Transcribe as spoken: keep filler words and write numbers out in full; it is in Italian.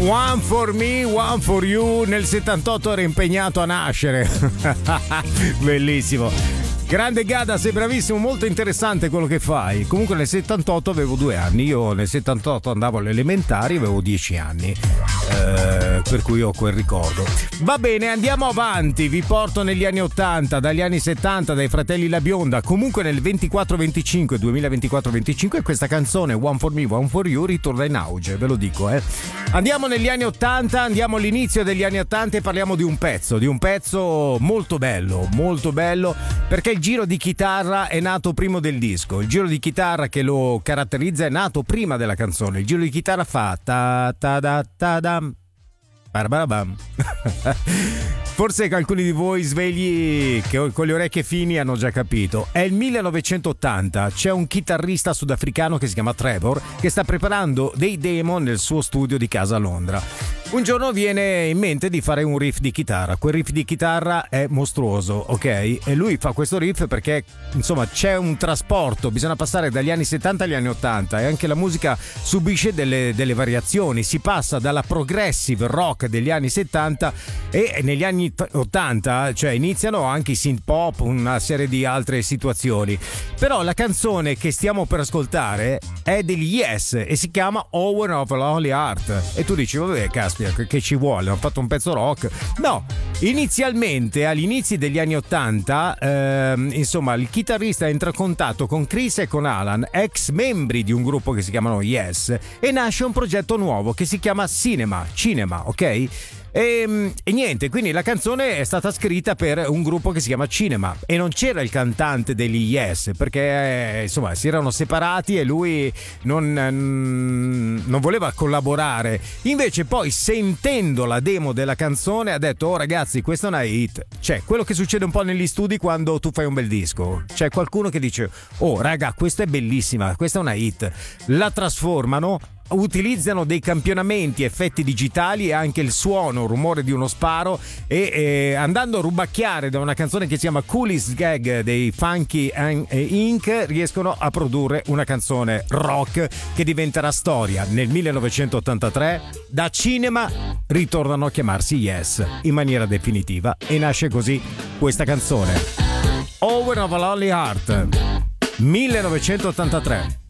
One for me, one for you. Nel settantotto era impegnato a nascere. Bellissimo. Grande Gada, sei bravissimo, molto interessante quello che fai. Comunque nel settantotto avevo due anni. Io nel settantotto andavo alle elementari, avevo dieci anni. Eh, per cui ho quel ricordo. Va bene, andiamo avanti. Vi porto negli anni ottanta, dagli anni settanta, dai fratelli La Bionda. Comunque nel ventiquattro venticinque, duemilaventiquattro venticinque, questa canzone One for me, one for you ritorna in auge, ve lo dico, eh. Andiamo negli anni ottanta, andiamo all'inizio degli anni ottanta e parliamo di un pezzo, di un pezzo molto bello, molto bello, perché il giro di chitarra è nato prima del disco. Il giro di chitarra che lo caratterizza è nato prima della canzone. Il giro di chitarra fa ta ta da ta dam bam. Forse alcuni di voi svegli che con le orecchie fini hanno già capito. È il millenovecentottanta, c'è un chitarrista sudafricano che si chiama Trevor che sta preparando dei demo nel suo studio di casa a Londra. Un giorno viene in mente di fare un riff di chitarra. Quel riff di chitarra è mostruoso, ok? E lui fa questo riff perché, insomma, c'è un trasporto, bisogna passare dagli anni settanta agli anni ottanta e anche la musica subisce delle, delle variazioni. Si passa dalla progressive rock degli anni settanta e negli anni ottanta, cioè, iniziano anche i synth pop, una serie di altre situazioni. Però la canzone che stiamo per ascoltare è degli Yes e si chiama Hour of a Lonely Heart. E tu dici, vabbè, caspita, che ci vuole, hanno fatto un pezzo rock. No, inizialmente agli inizi degli anni ottanta ehm, insomma il chitarrista entra in contatto con Chris e con Alan, ex membri di un gruppo che si chiamano Yes, e nasce un progetto nuovo che si chiama Cinema, Cinema, ok? E, e niente, quindi la canzone è stata scritta per un gruppo che si chiama Cinema e non c'era il cantante degli Yes perché insomma si erano separati e lui non, non voleva collaborare. Invece poi, sentendo la demo della canzone, ha detto: oh ragazzi, questa è una hit. Cioè, quello che succede un po' negli studi quando tu fai un bel disco, c'è qualcuno che dice: oh raga, questa è bellissima, questa è una hit. La trasformano, utilizzano dei campionamenti, effetti digitali e anche il suono, il rumore di uno sparo e eh, andando a rubacchiare da una canzone che si chiama Coolest Gag dei Funky Incorporated riescono a produrre una canzone rock che diventerà storia. Nel millenovecentottantatré da Cinema ritornano a chiamarsi Yes in maniera definitiva e nasce così questa canzone Hour of a Lonely Heart, millenovecentottantatré.